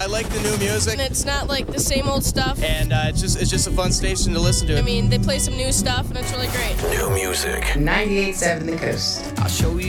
I like the new music, and it's not like the same old stuff. and it's just a fun station to listen to. I mean, they play some new stuff, and it's really great. New music. 98.7 The Coast. I'll show you.